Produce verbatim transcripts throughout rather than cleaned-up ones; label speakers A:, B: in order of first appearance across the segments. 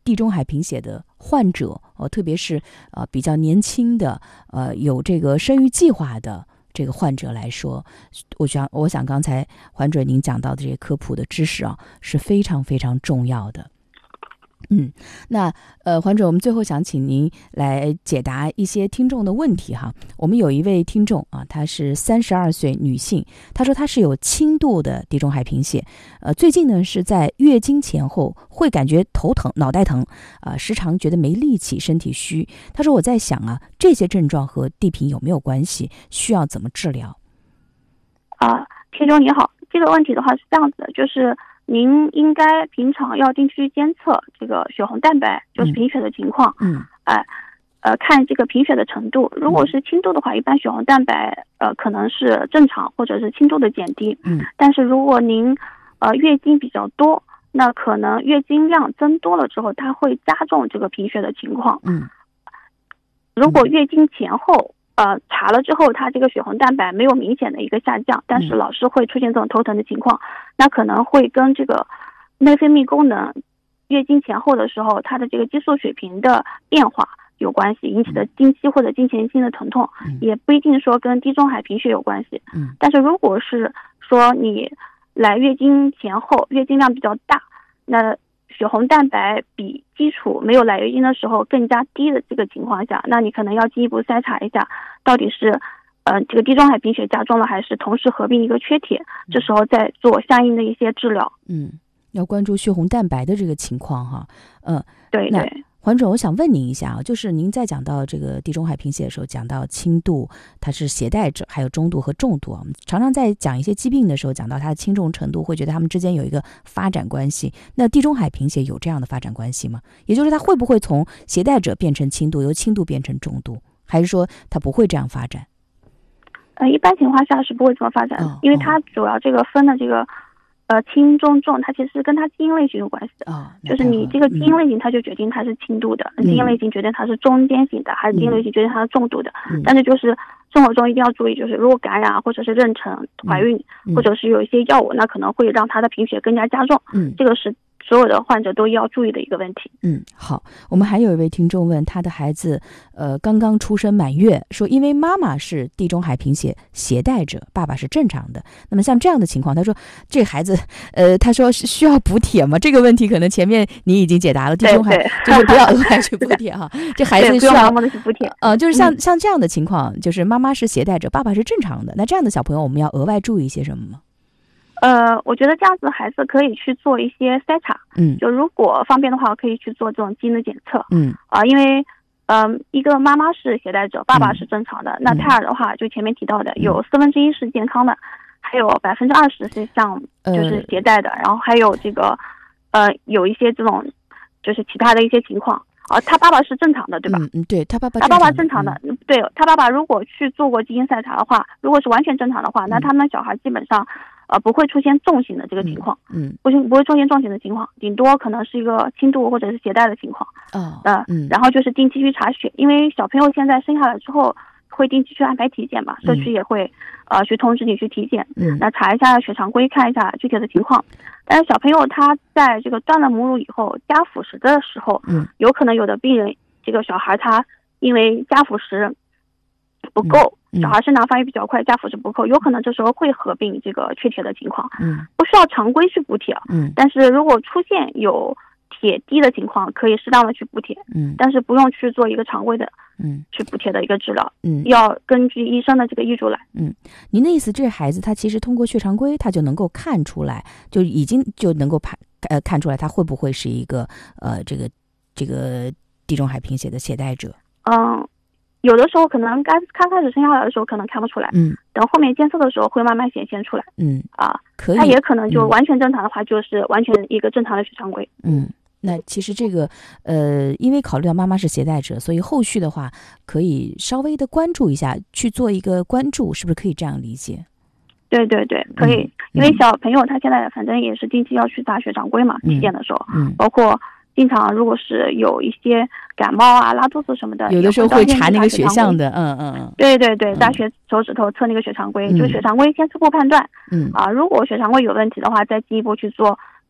A: 地中海贫血的患者，呃，特别是呃比较年轻的，呃有这个生育计划的这个患者来说，我想我想刚才环准您讲到的这些科普的知识啊，是非常非常重要的。嗯，那呃，环准，我们最后想请您来解答一些听众的问题哈。我们有一位听众啊，她是三十二岁女性，她说她是有轻度的地中海贫血，呃，最近呢是在月经前后会感觉头疼、脑袋疼，啊、呃，时常觉得没力气、身体虚。她说我在想啊，这些症状和地贫有没有关系？需要怎么治疗？
B: 啊，听众你好，这个问题的话是这样子的，就是您应该平常要定期监测这个血红蛋白，就是贫血的情况。
A: 嗯，
B: 哎、呃，呃，看这个贫血的程度。如果是轻度的话，一般血红蛋白呃可能是正常或者是轻度的减低。
A: 嗯，
B: 但是如果您呃月经比较多，那可能月经量增多了之后，它会加重这个贫血的情况。
A: 嗯，
B: 如果月经前后呃查了之后，它这个血红蛋白没有明显的一个下降，但是老是会出现这种头疼的情况，那可能会跟这个内分泌功能月经前后的时候它的这个激素水平的变化有关系，引起的经期或者经前性的疼痛，也不一定说跟地中海贫血有关系。
A: 嗯，
B: 但是如果是说你来月经前后月经量比较大，那血红蛋白比基础没有来月经的时候更加低的这个情况下，那你可能要进一步筛查一下，到底是呃这个地中海贫血加重了，还是同时合并一个缺铁，这时候再做相应的一些治疗。
A: 嗯，要关注血红蛋白的这个情况哈。嗯，
B: 对对。
A: 环准，我想问您一下啊，就是您在讲到这个地中海贫血的时候，讲到轻度它是携带者，还有中度和重度啊。我们常常在讲一些疾病的时候，讲到它的轻重程度，会觉得它们之间有一个发展关系。那地中海贫血有这样的发展关系吗？也就是它会不会从携带者变成轻度，由轻度变成重度，还是说它不会这样发展？
B: 呃，一般情况下是不会这么发展的，
A: 哦、
B: 因为它主要这个分的这个。呃，轻中重，它其实跟它基因类型有关系的。
A: 哦，
B: 就是你这个基因类型，它就决定它是轻度的；
A: 嗯、
B: 基因类型决定它是中间型的，还是基因类型决定它是重度的。
A: 嗯、
B: 但是就是生活中一定要注意，就是如果感染或者是妊娠、怀孕，
A: 嗯、
B: 或者是有一些药物，那可能会让它的贫血更加加重。
A: 嗯，
B: 这个是所有的患者都要注意的一个问题。
A: 嗯，好，我们还有一位听众问，他的孩子呃刚刚出生满月，说因为妈妈是地中海贫血携带者，爸爸是正常的，那么像这样的情况，他说这孩子呃他说是需要补铁吗？这个问题可能前面你已经解答了，地中海就是不要额外去补铁哈。这孩子需要
B: 的去补铁，
A: 呃就是像、嗯、像这样的情况，就是妈妈是携带者，爸爸是正常的，那这样的小朋友我们要额外注意一些什么吗？
B: 呃，我觉得这样子孩子可以去做一些筛查，
A: 嗯，
B: 就如果方便的话，可以去做这种基因的检测，
A: 嗯，
B: 啊、呃，因为，嗯、呃，一个妈妈是携带者，爸爸是正常的，嗯、那胎儿的话，就前面提到的，有四分之一是健康的，还有百分之二十是像就是携带的，呃、然后还有这个，呃，有一些这种就是其他的一些情况。啊，他爸爸是正常的，对吧？
A: 嗯，对他爸爸，
B: 他爸爸正常的，嗯、对他爸爸如果去做过基因筛查的话，如果是完全正常的话，嗯、那他们小孩基本上，呃，不会出现重型的这个情况，
A: 嗯，
B: 不不会出现重型的情况，顶多可能是一个轻度或者是携带的情况，
A: 哦，
B: 呃，
A: 嗯，
B: 然后就是定期去查血，因为小朋友现在生下来之后会定期去安排体检嘛，社区也会、嗯、呃去通知你去体检，
A: 嗯，
B: 那查一下血常规，看一下具体的情况。但是小朋友他在这个断了母乳以后加辅食的时候，
A: 嗯，
B: 有可能有的病人。这个小孩他因为加辅食不够，
A: 嗯嗯、
B: 小孩生长发育比较快，加辅食不够，有可能这时候会合并这个缺铁的情况。
A: 嗯，
B: 不需要常规去补铁，
A: 嗯，
B: 但是如果出现有铁低的情况，可以适当的去补铁，
A: 嗯，
B: 但是不用去做一个常规的，
A: 嗯，
B: 去补铁的一个治疗，
A: 嗯，
B: 要根据医生的这个医嘱来。
A: 嗯，您的意思，这孩子他其实通过血常规，他就能够看出来，就已经就能够判呃看出来他会不会是一个呃这个这个。地中海贫血的携带者，
B: 嗯，有的时候可能刚刚开始生下来的时候可能看不出来，
A: 嗯，
B: 等后面监测的时候会慢慢显现出来，
A: 嗯
B: 啊，
A: 可以，
B: 它也可能就完全正常的话，嗯、就是完全一个正常的血常规，
A: 嗯，那其实这个呃，因为考虑到妈妈是携带者，所以后续的话可以稍微的关注一下，去做一个关注，是不是可以这样理解？
B: 对对对，可以，嗯、因为小朋友他现在反正也是定期要去打血常规嘛，体检的时候，
A: 嗯，
B: 包括。经常如果是有一些感冒啊、拉肚子什么的，
A: 有的时候会查那个血象的，嗯嗯嗯，
B: 对对对，大血手指头测那个血常规，
A: 嗯、
B: 就血常规先初步判断，
A: 嗯
B: 啊，如果血常规有问题的话，再进一步去做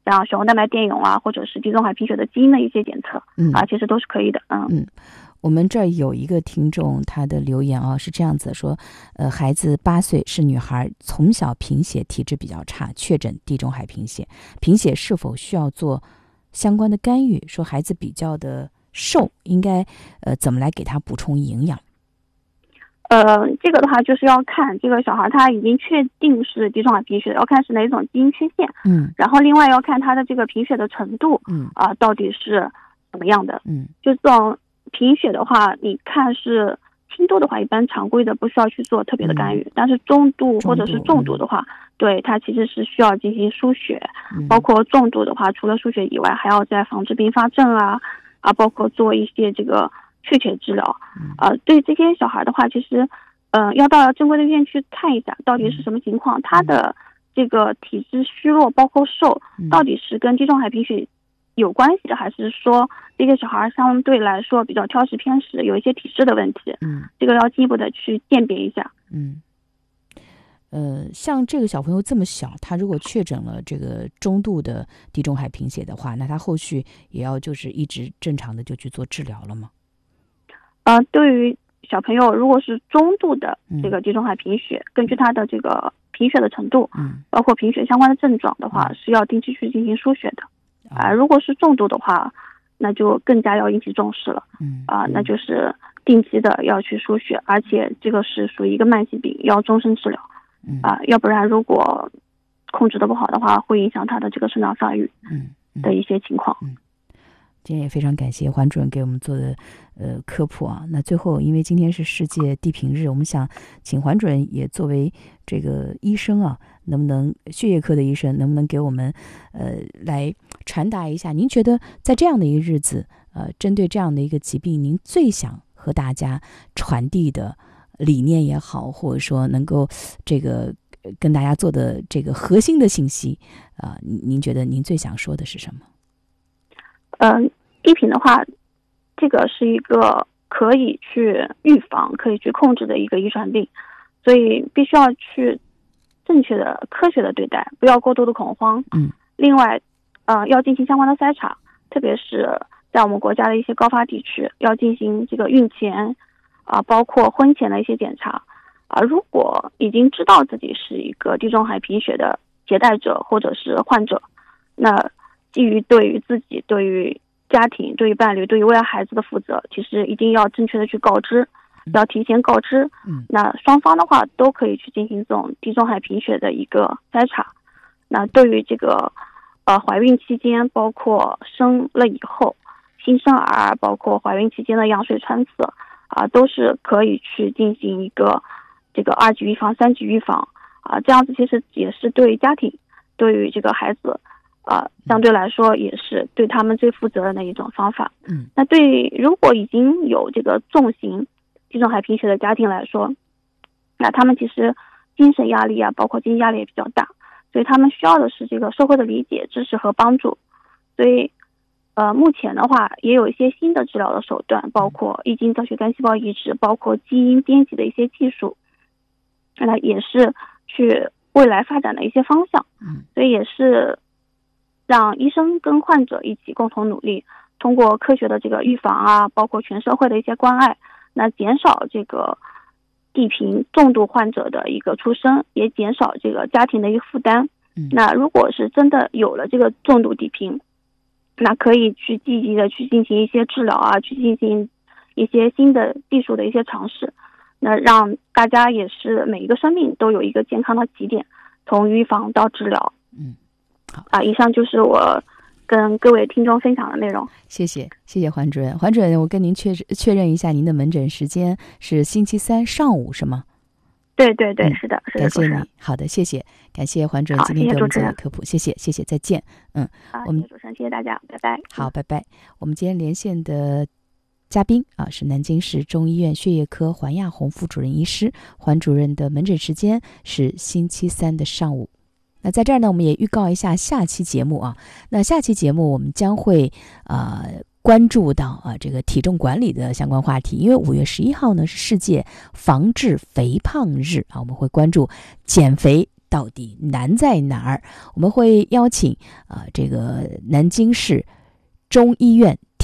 B: 像血红蛋白电泳啊，或者是地中海贫血的基因的一些检测，
A: 嗯
B: 啊，其实都是可以的。嗯
A: 嗯，我们这儿有一个听众他的留言啊，是这样子说，呃，孩子八岁，是女孩，从小贫血，体质比较差，确诊地中海贫血，贫血是否需要做相关的干预？说孩子比较的瘦，应该呃怎么来给他补充营养？
B: 呃，这个的话就是要看这个小孩他已经确定是地中海贫血，要看是哪种基因缺陷，
A: 嗯，
B: 然后另外要看他的这个贫血的程度，
A: 嗯
B: 啊、呃，到底是怎么样的，
A: 嗯，
B: 就这种贫血的话，你看是轻度的话，一般常规的不需要去做特别的干预，嗯、但是中度或者是重度的话，嗯、对它其实是需要进行输血，嗯、包括重度的话，除了输血以外，还要在防治并发症啊啊，包括做一些这个去血治疗，啊、呃，对这些小孩的话，其实，呃，要到正规的医院去看一下，到底是什么情况，他的这个体质虚弱，包括瘦，到底是跟地中海贫血有关系的，还是说这个小孩相对来说比较挑食偏食，有一些体质的问题？嗯，这个要进一步的去鉴别一下。
A: 嗯，呃，像这个小朋友这么小，他如果确诊了这个中度的地中海贫血的话，那他后续也要就是一直正常的就去做治疗了吗？
B: 呃，对于小朋友，如果是中度的这个地中海贫血，嗯、根据他的这个贫血的程度，嗯，包括贫血相关的症状的话，嗯、是要定期去进行输血的。啊、呃，如果是重度的话，那就更加要引起重视了。嗯，啊、呃，那就是定期的要去输血，而且这个是属于一个慢性病，要终身治疗。嗯，啊、呃，要不然如果控制的不好的话，会影响他的这个生长发育，嗯的一些情况。嗯。嗯
A: 今天也非常感谢黄主任给我们做的呃科普啊。那最后，因为今天是世界地贫日，我们想请黄主任也作为这个医生啊，能不能血液科的医生，能不能给我们呃来传达一下，您觉得在这样的一个日子，呃，针对这样的一个疾病，您最想和大家传递的理念也好，或者说能够这个跟大家做的这个核心的信息啊、呃，您觉得您最想说的是什么？
B: 嗯、呃，地贫的话，这个是一个可以去预防、可以去控制的一个遗传病，所以必须要去正确的、科学的对待，不要过度的恐慌。嗯。另外，呃，要进行相关的筛查，特别是在我们国家的一些高发地区，要进行这个孕前啊、呃，包括婚前的一些检查啊、呃。如果已经知道自己是一个地中海贫血的携带者或者是患者，那基于对于自己、对于家庭、对于伴侣、对于未来孩子的负责，其实一定要正确的去告知，要提前告知。嗯，那双方的话都可以去进行这种地中海贫血的一个筛查。那对于这个呃怀孕期间，包括生了以后，新生儿，包括怀孕期间的羊水穿刺啊、呃，都是可以去进行一个这个二级预防、三级预防啊、呃，这样子其实也是对于家庭、对于这个孩子。啊、呃，相对来说也是对他们最负责任的一种方法。嗯，那对如果已经有这个重型地中海贫血的家庭来说，那他们其实精神压力啊，包括经济压力也比较大，所以他们需要的是这个社会的理解、支持和帮助。所以，呃，目前的话也有一些新的治疗的手段，包括异基因造血干细胞移植，包括基因编辑的一些技术，那也是去未来发展的一些方向。嗯，所以也是。让医生跟患者一起共同努力，通过科学的这个预防啊，包括全社会的一些关爱，那减少这个地贫重度患者的一个出生，也减少这个家庭的一个负担。嗯，那如果是真的有了这个重度地贫，那可以去积极的去进行一些治疗啊，去进行一些新的技术的一些尝试，那让大家也是每一个生命都有一个健康的起点，从预防到治疗。嗯。啊，以上就是我跟各位听众分享的内容。
A: 谢谢，谢谢黄主任。黄主任，我跟您确确认一下，您的门诊时间是星期三上午是吗？
B: 对对对，嗯、是的，是的。
A: 感谢你，好的，谢谢，感谢黄主任今天给我们做的科普，谢谢，谢谢，再见。嗯，
B: 好，我们谢谢主持人，谢谢大家，拜拜。
A: 好，拜拜。我们今天连线的嘉宾啊是南京市中医院血液科黄亚红副主任医师，黄主任的门诊时间是星期三的上午。那在这儿呢，我们也预告一下下期节目啊。那下期节目我们将会呃关注到啊这个体重管理的相关话题，因为五月十一号呢是世界防治肥胖日啊，我们会关注减肥到底难在哪儿？我们会邀请啊、呃、这个南京市中医院